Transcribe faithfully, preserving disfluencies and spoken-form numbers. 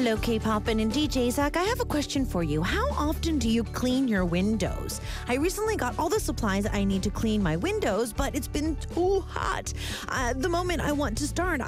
Hello, K-Poppin' and D J Zach. I have a question for you. How often do you clean your windows? I recently got all the supplies I need to clean my windows, but it's been too hot. Uh, the moment I want to start,